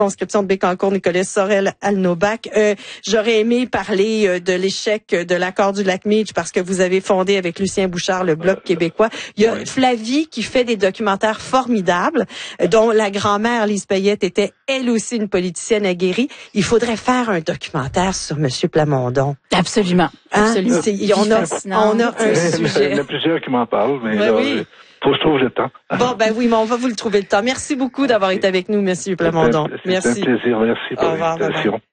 circonscription de Bécancour, Nicolas Sorel-Alnobac. J'aurais aimé parler de l'échec de l'accord du Lac-Meech parce que vous avez fondé avec Lucien Bouchard le Bloc québécois. Il y a Flavie qui fait des documentaires formidables, dont la grand-mère Lise Payette était elle aussi une politicienne aguerrie. Il faudrait faire un documentaire sur M. Plamondon. Absolument. Hein? Absolument. On a un sujet. Il y en a plusieurs qui m'en parlent, mais là, oui. faut que je trouve le temps. Bon, ben oui, mais on va vous le trouver le temps. Merci beaucoup d'avoir été avec nous, M. Plamondon. C'est un plaisir. Merci pour l'invitation.